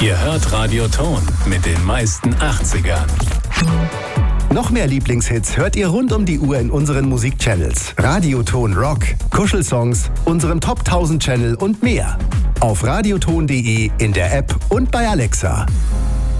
Ihr hört Radio Ton mit den meisten 80ern. Noch mehr Lieblingshits hört ihr rund um die Uhr in unseren Musikchannels. Radioton Rock, Kuschelsongs, unserem Top 1000 Channel und mehr. Auf radioton.de, in der App und bei Alexa.